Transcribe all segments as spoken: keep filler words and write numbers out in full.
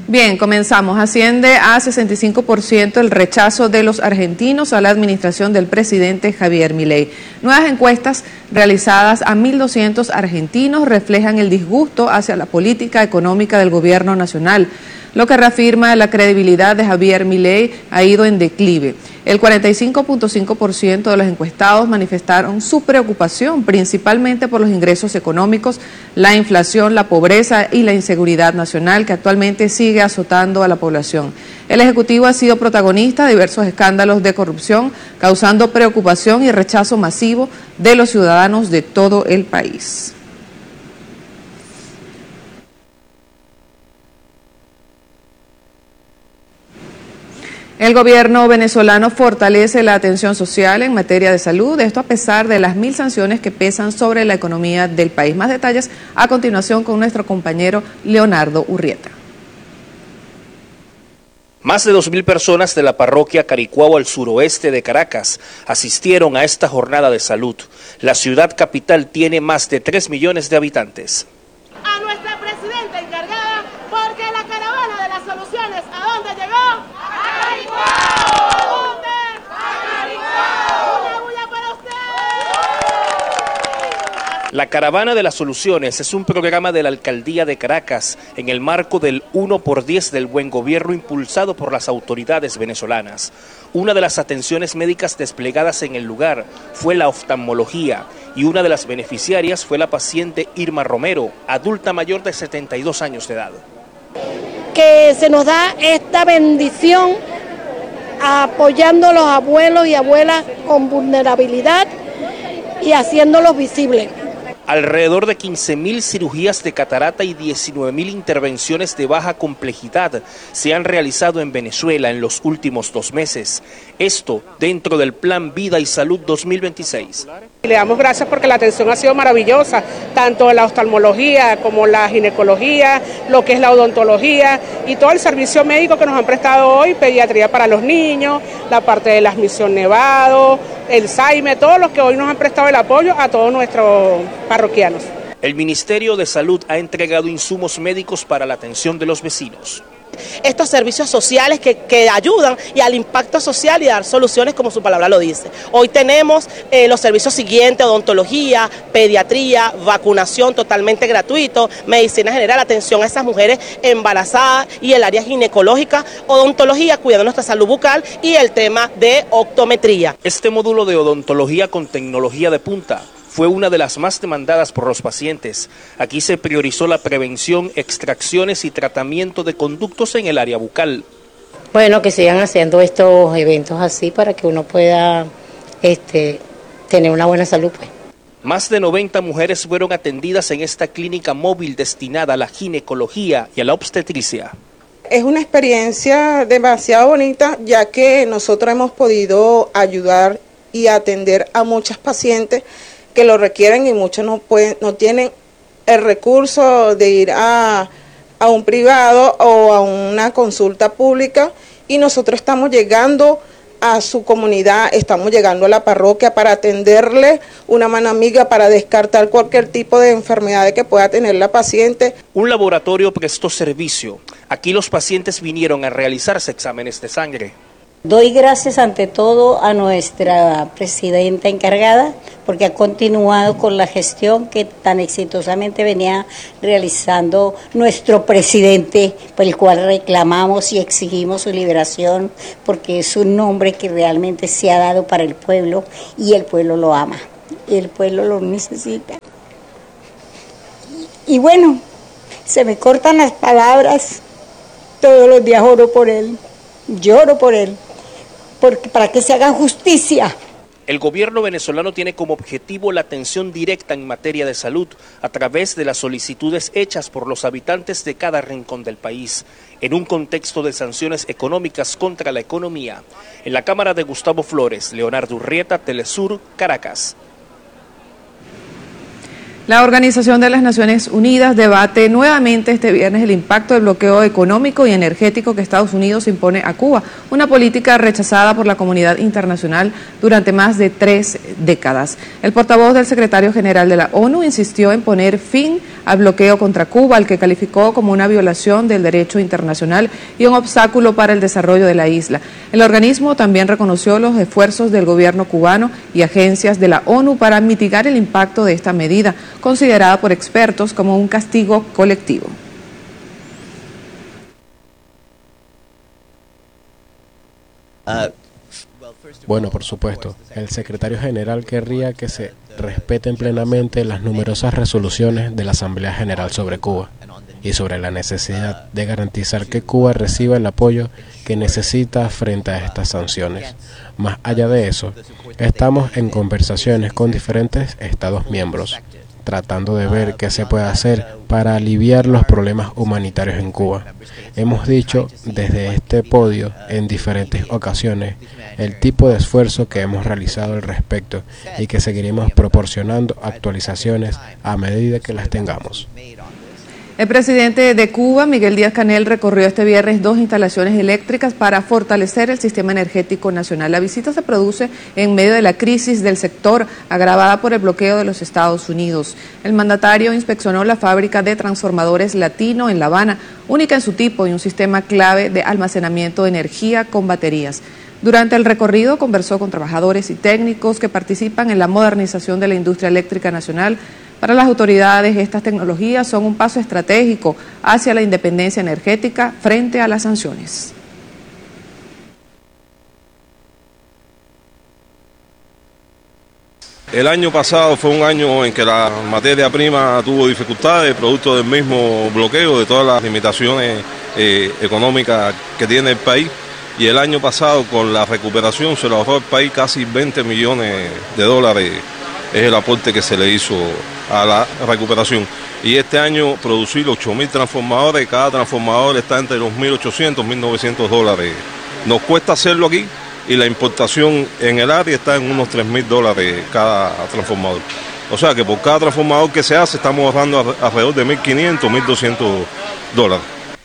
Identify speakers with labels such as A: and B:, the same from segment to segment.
A: Bien, comenzamos. Asciende a sesenta y cinco por ciento el rechazo de los argentinos a la administración del presidente Javier Milei. Nuevas encuestas realizadas a mil doscientos argentinos reflejan el disgusto hacia la política económica del gobierno nacional, lo que reafirma la credibilidad de Javier Milei ha ido en declive. El cuarenta y cinco punto cinco por ciento de los encuestados manifestaron su preocupación, principalmente por los ingresos económicos, la inflación, la pobreza y la inseguridad nacional que actualmente sigue azotando a la población. El Ejecutivo ha sido protagonista de diversos escándalos de corrupción, causando preocupación y rechazo masivo de los ciudadanos de todo el país. El gobierno venezolano fortalece la atención social en materia de salud, esto a pesar de las mil sanciones que pesan sobre la economía del país. Más detalles a continuación con nuestro compañero Leonardo Urrieta.
B: Más de dos mil personas de la parroquia Caricuao al suroeste de Caracas asistieron a esta jornada de salud. La ciudad capital tiene más de tres millones de habitantes.
C: A nuestra presidenta encargada, porque la caravana de las soluciones, ¿a dónde llegó?
B: La Caravana de las Soluciones es un programa de la Alcaldía de Caracas en el marco del uno por diez del buen gobierno impulsado por las autoridades venezolanas. Una de las atenciones médicas desplegadas en el lugar fue la oftalmología y una de las beneficiarias fue la paciente Irma Romero, adulta mayor de setenta y dos años de edad.
D: Que se nos da esta bendición apoyando a los abuelos y abuelas con vulnerabilidad y haciéndolos visibles.
B: Alrededor de quince mil cirugías de catarata y diecinueve mil intervenciones de baja complejidad se han realizado en Venezuela en los últimos dos meses. Esto dentro del Plan Vida y Salud dos mil veintiséis.
E: Le damos gracias porque la atención ha sido maravillosa, tanto la oftalmología como la ginecología, lo que es la odontología y todo el servicio médico que nos han prestado hoy, pediatría para los niños, la parte de la admisión Nevado, el SAIME, todos los que hoy nos han prestado el apoyo a todos nuestros parroquianos.
B: El Ministerio de Salud ha entregado insumos médicos para la atención de los vecinos.
F: Estos servicios sociales que, que ayudan y al impacto social y dar soluciones como su palabra lo dice. Hoy tenemos eh, los servicios siguientes: odontología, pediatría, vacunación totalmente gratuito, medicina general, atención a esas mujeres embarazadas y el área ginecológica, odontología, cuidando nuestra salud bucal y el tema de optometría.
B: Este módulo de odontología con tecnología de punta fue una de las más demandadas por los pacientes. Aquí se priorizó la prevención, extracciones y tratamiento de conductos en el área bucal.
G: Bueno, que sigan haciendo estos eventos así para que uno pueda este, tener una buena salud, pues.
B: Más de noventa mujeres fueron atendidas en esta clínica móvil destinada a la ginecología y a la obstetricia.
H: Es una experiencia demasiado bonita, ya que nosotros hemos podido ayudar y atender a muchas pacientes que lo requieren y muchos no pueden, no tienen el recurso de ir a, a un privado o a una consulta pública, y nosotros estamos llegando a su comunidad, estamos llegando a la parroquia para atenderle, una mano amiga para descartar cualquier tipo de enfermedad que pueda tener la paciente.
B: Un laboratorio prestó servicio. Aquí los pacientes vinieron a realizarse exámenes de sangre.
G: Doy gracias ante todo a nuestra presidenta encargada porque ha continuado con la gestión que tan exitosamente venía realizando nuestro presidente, por el cual reclamamos y exigimos su liberación, porque es un hombre que realmente se ha dado para el pueblo y el pueblo lo ama, el pueblo lo necesita. Y bueno, se me cortan las palabras, todos los días oro por él, lloro por él. Porque para que se haga justicia.
B: El gobierno venezolano tiene como objetivo la atención directa en materia de salud a través de las solicitudes hechas por los habitantes de cada rincón del país, en un contexto de sanciones económicas contra la economía. En la Cámara de Gustavo Flores, Leonardo Urrieta, Telesur, Caracas.
A: La Organización de las Naciones Unidas debate nuevamente este viernes el impacto del bloqueo económico y energético que Estados Unidos impone a Cuba, una política rechazada por la comunidad internacional durante más de tres décadas. El portavoz del secretario general de la ONU insistió en poner fin al bloqueo contra Cuba, al que calificó como una violación del derecho internacional y un obstáculo para el desarrollo de la isla. El organismo también reconoció los esfuerzos del gobierno cubano y agencias de la ONU para mitigar el impacto de esta medida, considerada por expertos como un castigo colectivo.
I: Bueno, por supuesto, el secretario general querría que se respeten plenamente las numerosas resoluciones de la Asamblea General sobre Cuba y sobre la necesidad de garantizar que Cuba reciba el apoyo que necesita frente a estas sanciones. Más allá de eso, estamos en conversaciones con diferentes Estados miembros, tratando de ver qué se puede hacer para aliviar los problemas humanitarios en Cuba. Hemos dicho desde este podio en diferentes ocasiones el tipo de esfuerzo que hemos realizado al respecto y que seguiremos proporcionando actualizaciones a medida que las tengamos.
A: El presidente de Cuba, Miguel Díaz-Canel, recorrió este viernes dos instalaciones eléctricas para fortalecer el sistema energético nacional. La visita se produce en medio de la crisis del sector agravada por el bloqueo de los Estados Unidos. El mandatario inspeccionó la fábrica de transformadores Latino en La Habana, única en su tipo y un sistema clave de almacenamiento de energía con baterías. Durante el recorrido conversó con trabajadores y técnicos que participan en la modernización de la industria eléctrica nacional. Para las autoridades, estas tecnologías son un paso estratégico hacia la independencia energética frente a las sanciones.
J: El año pasado fue un año en que la materia prima tuvo dificultades, producto del mismo bloqueo, de todas las limitaciones eh, económicas que tiene el país. Y el año pasado, con la recuperación, se le ahorró al país casi veinte millones de dólares. Es el aporte que se le hizo a la recuperación. Y este año producir ocho mil transformadores, cada transformador está entre los mil ochocientos y mil novecientos dólares. Nos cuesta hacerlo aquí y la importación en el área está en unos tres mil dólares cada transformador. O sea que por cada transformador que se hace estamos ahorrando alrededor de mil quinientos, mil doscientos dólares.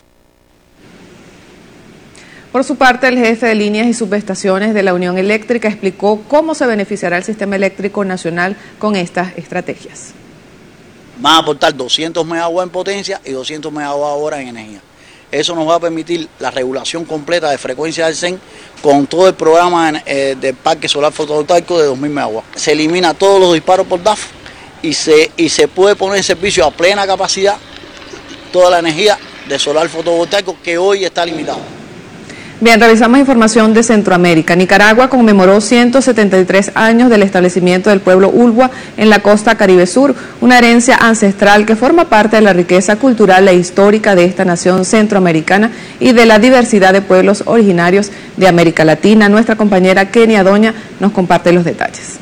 A: Por su parte, el jefe de líneas y subestaciones de la Unión Eléctrica explicó cómo se beneficiará el sistema eléctrico nacional con estas estrategias.
K: Van a aportar doscientos megawatts en potencia y doscientos megawatts hora en energía. Eso nos va a permitir la regulación completa de frecuencia del C E N con todo el programa eh, del parque solar fotovoltaico de dos mil megawatts. Se elimina todos los disparos por D A F y se, y se puede poner en servicio a plena capacidad toda la energía de solar fotovoltaico que hoy está limitada.
A: Bien, revisamos información de Centroamérica. Nicaragua conmemoró ciento setenta y tres años del establecimiento del pueblo Ulgua en la costa Caribe Sur, una herencia ancestral que forma parte de la riqueza cultural e histórica de esta nación centroamericana y de la diversidad de pueblos originarios de América Latina. Nuestra compañera Kenia Doña nos comparte los detalles.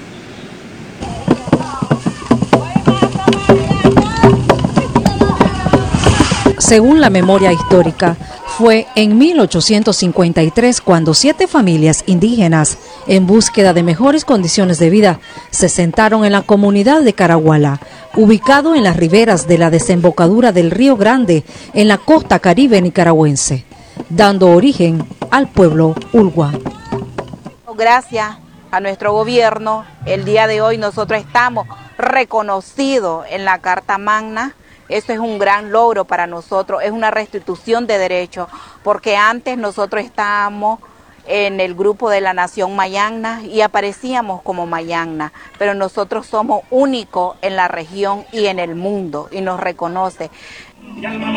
L: Según la memoria histórica, fue en mil ochocientos cincuenta y tres cuando siete familias indígenas, en búsqueda de mejores condiciones de vida, se sentaron en la comunidad de Caraguala, ubicado en las riberas de la desembocadura del Río Grande, en la costa caribe nicaragüense, dando origen al pueblo Ulgua.
M: Gracias a nuestro gobierno, el día de hoy nosotros estamos reconocidos en la Carta Magna. Eso es un gran logro para nosotros, es una restitución de derechos, porque antes nosotros estábamos en el grupo de la nación Mayangna y aparecíamos como Mayangna, pero nosotros somos únicos en la región y en el mundo y nos reconoce.